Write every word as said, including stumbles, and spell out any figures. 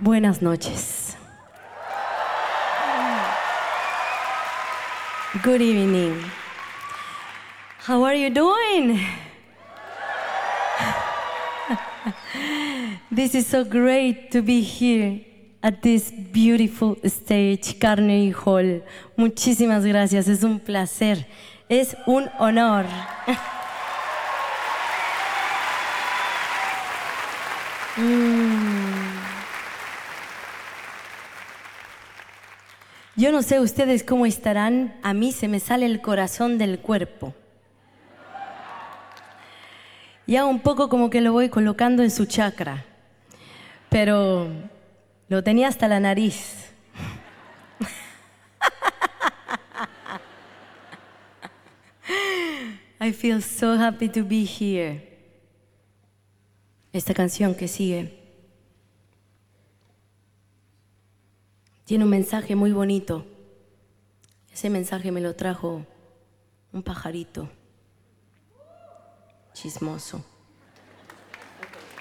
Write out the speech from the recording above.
Buenas noches. Good evening. How are you doing? This is so great to be here at this beautiful stage, Carnegie Hall. Muchísimas gracias, es un placer, es un honor. mm. Yo no sé ustedes cómo estarán, a mí se me sale el corazón del cuerpo. Ya un poco como que lo voy colocando en su chakra, pero lo tenía hasta la nariz. I feel so happy to be here. Esta canción que sigue tiene un mensaje muy bonito. Ese mensaje me lo trajo un pajarito chismoso.